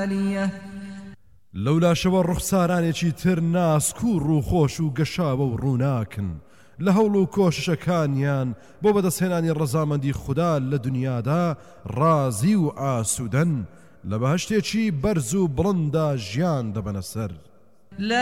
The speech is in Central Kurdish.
لەولا شەوە ڕوخسارانێکی تر ناسک و ڕووخۆش و گەشاوە و ڕووناکن لە هەوڵ و کۆششەکانیان بۆ بەدەستهێنانی ڕەزامەندی خوددا لە دنیادا ڕازی و ئاسوودەن لە بەهەشتێکی بەرز و بڵندا ژیان دەبەنە سەر.